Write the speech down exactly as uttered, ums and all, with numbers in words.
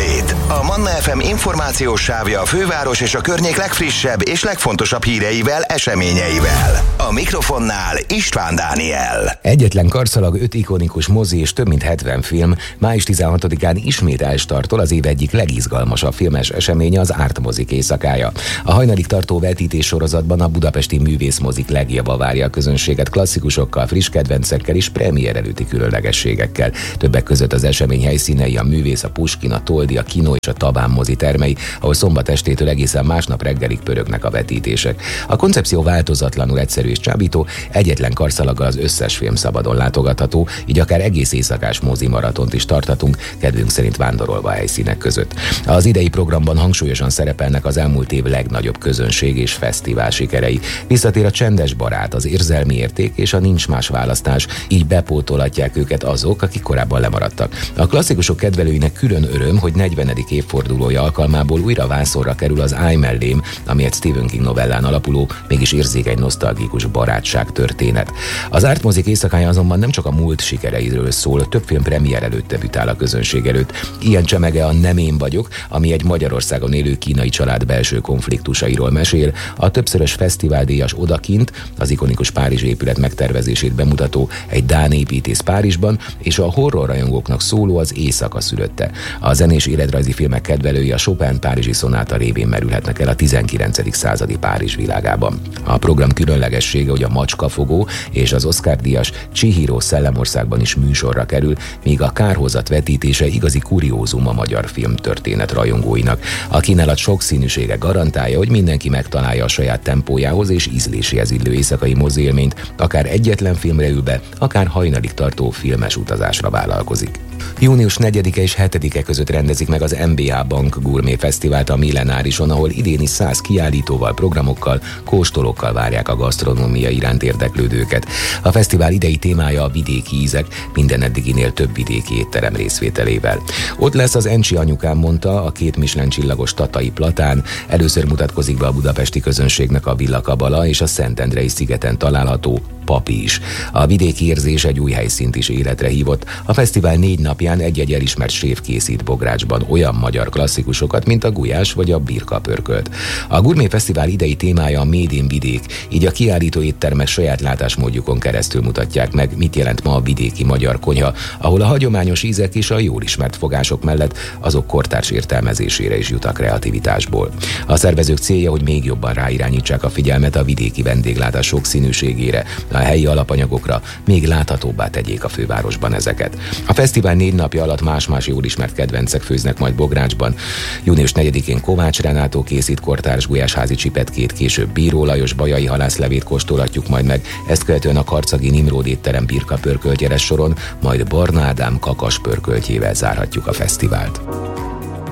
Update. A Manna ef em információs sávja a főváros és a környék legfrissebb és legfontosabb híreivel, eseményeivel. A mikrofonnál István Dániel. Egyetlen karszalag, öt ikonikus mozi és több mint hetven film. május tizenhatodikán ismét elstartol az év egyik legizgalmasabb filmes eseménye, az Árt mozik éjszakája. A hajnalig tartó vetítés sorozatban a budapesti művészmozik legjava várja a közönséget klasszikusokkal, friss kedvencekkel és premier előtti különlegességekkel. Többek között az esemény helyszínei a Művész, a Puskin, a Toldi, a Kino és a Tabán mozi termei, ahol szombat estétől egészen másnap reggelig pörögnek a vetítések. A koncepció változatlanul egyszerű és csábító, egyetlen karszalaggal az összes film szabadon látogatható, így akár egész éjszakás mozi maratont is tarthatunk, kedvünk szerint vándorolva a helyszínek között. Az idei programban hangsúlyosan szerepelnek az elmúlt év legnagyobb közönség és fesztivál sikerei. Visszatér a Csendes barát, az Érzelmi érték és a Nincs más választás, így bepótolhatják őket azok, akik korábban lemaradtak. A klasszikusok kedvelőinek külön öröm, hogy negyvenedik évfordulója alkalmából újra vászonra kerül az Állj mellém, ami egy Stephen King novellán alapuló, mégis érzékeny, nosztalgikus barátság történet. Az Árt mozik éjszakája azonban nem csak a múlt sikereiről szól, több film premier előtt debütál a közönség előtt. Ilyen csemege a Nem én vagyok, ami egy Magyarországon élő kínai család belső konfliktusairól mesél, a többszörös fesztiváldíjas Odakint, az ikonikus párizsi épület megtervezését bemutató Egy dán építész Párizsban, és a horror rajongóknak szóló Az éjszaka szülötte. A zenés életrajzi filmek kedvelői a Chopin párizsi szonáta révén merülhetnek el a tizenkilencedik századi Párizs világában. A program különlegessége, hogy a Macskafogó és az Oscar-díjas Chihiro Szellemországban is műsorra kerül, míg a Kárhozat vetítése igazi kuriózum a magyar filmtörténet rajongóinak. A kínálat sokszínűsége garantálja, hogy mindenki megtalálja a saját tempójához és ízléséhez illő éjszakai mozi élményt, akár egyetlen filmre ül be, akár hajnalig tartó filmes utazásra vállalkozik. június negyedike és hetedike között rendezik meg az em bé á Bank Gourmet Fesztivált a Millenárison, ahol idén is száz kiállítóval, programokkal, kóstolókkal várják a gasztronómia iránt érdeklődőket. A fesztivál idei témája a vidéki ízek, minden eddiginél több vidéki étterem részvételével. Ott lesz az Encsi anyukám, mondta, a két Michelin csillagos Tatai Platán. Először mutatkozik be a budapesti közönségnek a Villa Kabala és a Szentendrei szigeten található Papi is. A vidéki érzés egy új helyszínt is életre hívott. A fesztivál négy napján egy-egy elismert séf készít Bográcsban olyan magyar klasszikusokat, mint a gulyás vagy a birka pörkölt. A Gourmet Fesztivál idei témája a Made in vidék, így a kiállító éttermek saját látásmódjukon keresztül mutatják meg, mit jelent ma a vidéki magyar konyha, ahol a hagyományos ízek és a jól ismert fogások mellett azok kortárs értelmezésére is jut a kreativitásból. A szervezők célja, hogy még jobban ráirányítsák a figyelmet a vidéki vendéglátás sokszínűségére, a helyi alapanyagokra, még láthatóbbá tegyék a fővárosban ezeket. A fesztivál négy napja alatt más-más jól ismert kedvencek főznek majd Bográcsban. június negyedikén Kovács Renátó készít kortárs gulyásházi csipetkét, később Bíró Lajos bajai halászlevét kóstolhatjuk majd meg, ezt követően a Karcagi Nimród étterem birka pörköltjeres soron, majd Barna Ádám kakas pörköltjével zárhatjuk a fesztivált.